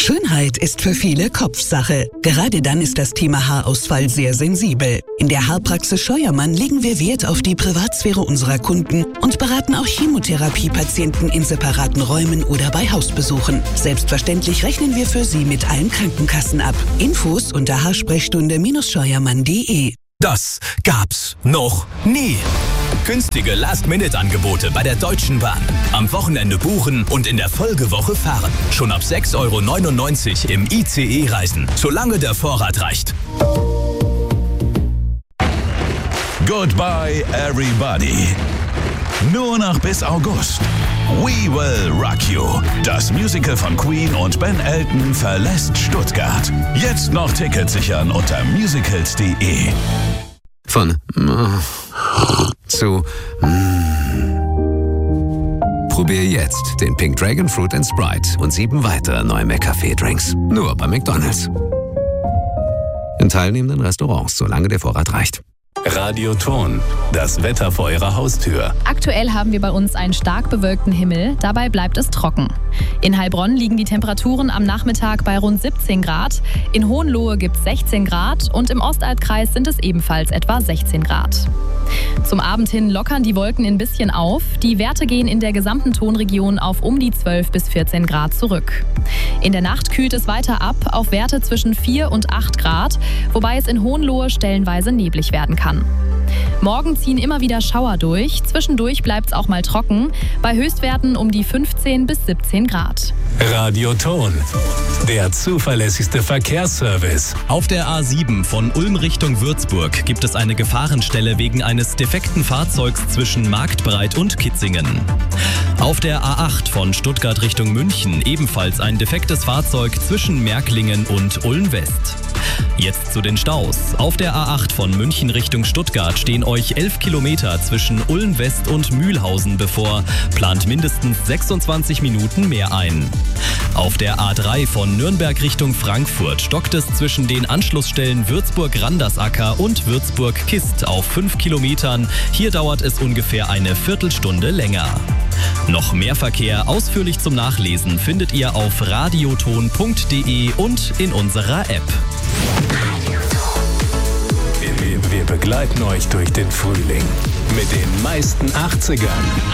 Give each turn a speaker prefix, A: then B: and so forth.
A: Schönheit ist für viele Kopfsache. Gerade dann ist das Thema Haarausfall sehr sensibel. In der Haarpraxis Scheuermann legen wir Wert auf die Privatsphäre unserer Kunden und beraten auch Chemotherapiepatienten in separaten Räumen oder bei Hausbesuchen. Selbstverständlich rechnen wir für Sie mit allen Krankenkassen ab. Infos unter haarsprechstunde-scheuermann.de.
B: Das gab's noch nie. Günstige Last-Minute-Angebote bei der Deutschen Bahn. Am Wochenende buchen und in der Folgewoche fahren. Schon ab 6,99 € im ICE reisen, solange der Vorrat reicht.
C: Goodbye, everybody. Nur noch bis August. We Will Rock You. Das Musical von Queen und Ben Elton verlässt Stuttgart. Jetzt noch Tickets sichern unter musicals.de.
D: Von zu Probier jetzt den Pink Dragon Fruit & Sprite und 7 weitere neue McCafé-Drinks. Nur bei McDonald's. In teilnehmenden Restaurants, solange der Vorrat reicht.
B: Radioton, das Wetter vor Ihrer Haustür.
E: Aktuell haben wir bei uns einen stark bewölkten Himmel, dabei bleibt es trocken. In Heilbronn liegen die Temperaturen am Nachmittag bei rund 17 Grad, in Hohenlohe gibt es 16 Grad und im Ostalbkreis sind es ebenfalls etwa 16 Grad. Zum Abend hin lockern die Wolken ein bisschen auf. Die Werte gehen in der gesamten Tonregion auf um die 12 bis 14 Grad zurück. In der Nacht kühlt es weiter ab auf Werte zwischen 4 und 8 Grad, wobei es in Hohenlohe stellenweise neblig werden kann. Morgen ziehen immer wieder Schauer durch, zwischendurch bleibt es auch mal trocken, bei Höchstwerten um die 15 bis 17 Grad.
B: Radioton, der zuverlässigste Verkehrsservice.
F: Auf der A7 von Ulm Richtung Würzburg gibt es eine Gefahrenstelle wegen eines defekten Fahrzeugs zwischen Marktbreit und Kitzingen. Auf der A8 von Stuttgart Richtung München ebenfalls ein defektes Fahrzeug zwischen Märklingen und Ulm West. Jetzt zu den Staus. Auf der A8 von München Richtung Stuttgart stehen euch 11 Kilometer zwischen Ulm West und Mühlhausen bevor. Plant mindestens 26 Minuten mehr ein. Auf der A3 von Nürnberg Richtung Frankfurt stockt es zwischen den Anschlussstellen Würzburg-Randersacker und Würzburg-Kist auf 5 Kilometern. Hier dauert es ungefähr eine Viertelstunde länger. Noch mehr Verkehr ausführlich zum Nachlesen findet ihr auf radioton.de und in unserer App.
B: Wir begleiten euch durch den Frühling mit den meisten 80ern.